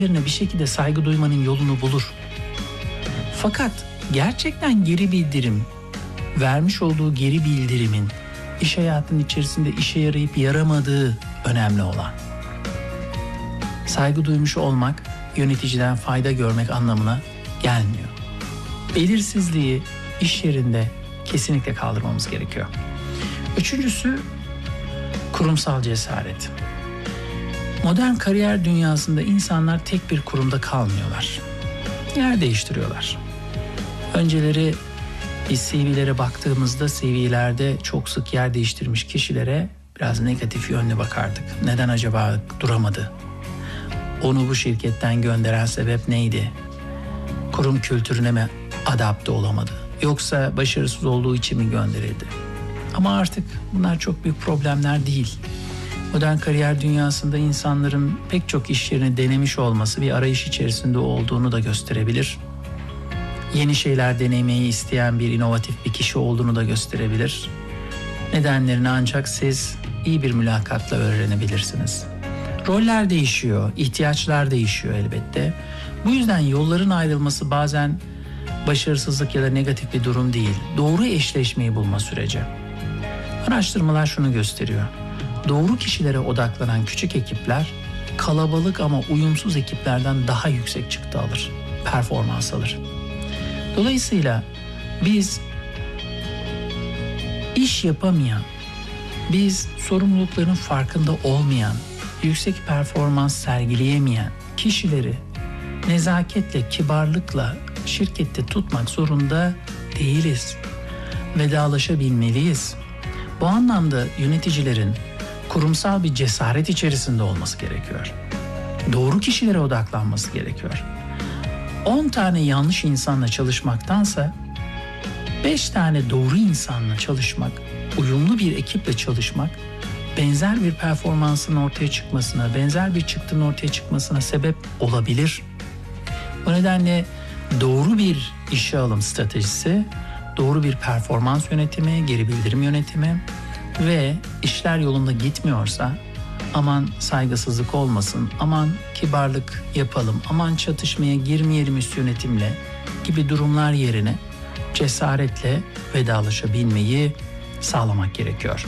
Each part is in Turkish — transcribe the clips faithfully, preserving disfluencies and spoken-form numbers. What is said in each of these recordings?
bir şekilde saygı duymanın yolunu bulur. Fakat gerçekten geri bildirim, vermiş olduğu geri bildirimin iş hayatının içerisinde işe yarayıp yaramadığı önemli olan. Saygı duymuş olmak, yöneticiden fayda görmek anlamına gelmiyor. Belirsizliği iş yerinde kesinlikle kaldırmamız gerekiyor. Üçüncüsü, kurumsal cesaret. Modern kariyer dünyasında insanlar tek bir kurumda kalmıyorlar. Yer değiştiriyorlar. Önceleri biz C V'lere baktığımızda C V'lerde çok sık yer değiştirmiş kişilere biraz negatif yönlü bakardık. Neden acaba duramadı? Onu bu şirketten gönderen sebep neydi? Kurum kültürüne mi adapte olamadı? Yoksa başarısız olduğu için mi gönderildi? Ama artık bunlar çok büyük problemler değil. Modern kariyer dünyasında insanların pek çok iş yerini denemiş olması bir arayış içerisinde olduğunu da gösterebilir. Yeni şeyler denemeyi isteyen bir inovatif bir kişi olduğunu da gösterebilir. Nedenlerini ancak siz iyi bir mülakatla öğrenebilirsiniz. Roller değişiyor, ihtiyaçlar değişiyor elbette. Bu yüzden yolların ayrılması bazen başarısızlık ya da negatif bir durum değil. Doğru eşleşmeyi bulma süreci. Araştırmalar şunu gösteriyor. Doğru kişilere odaklanan küçük ekipler kalabalık ama uyumsuz ekiplerden daha yüksek çıktı alır, performans alır. Dolayısıyla biz iş yapamayan, biz sorumlulukların farkında olmayan, yüksek performans sergileyemeyen kişileri nezaketle, kibarlıkla şirkette tutmak zorunda değiliz. Vedalaşabilmeliyiz. Bu anlamda yöneticilerin kurumsal bir cesaret içerisinde olması gerekiyor. Doğru kişilere odaklanması gerekiyor. on tane yanlış insanla çalışmaktansa beş tane doğru insanla çalışmak, uyumlu bir ekiple çalışmak, benzer bir performansın ortaya çıkmasına, benzer bir çıktının ortaya çıkmasına sebep olabilir. O nedenle doğru bir işe alım stratejisi, doğru bir performans yönetimi, geri bildirim yönetimi ve işler yolunda gitmiyorsa aman saygısızlık olmasın, aman kibarlık yapalım, aman çatışmaya girmeyelim üst yönetimle gibi durumlar yerine cesaretle vedalaşabilmeyi sağlamak gerekiyor.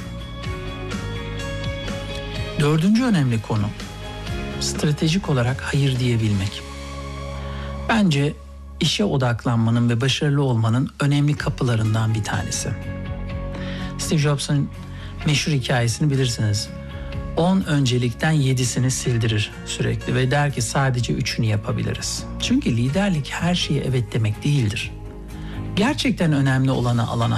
Dördüncü önemli konu, stratejik olarak hayır diyebilmek. Bence işe odaklanmanın ve başarılı olmanın önemli kapılarından bir tanesi. Steve Jobs'un meşhur hikayesini bilirsiniz. on öncelikten yedisini sildirir sürekli ve der ki sadece üçünü yapabiliriz. Çünkü liderlik her şeye evet demek değildir. Gerçekten önemli olanı alana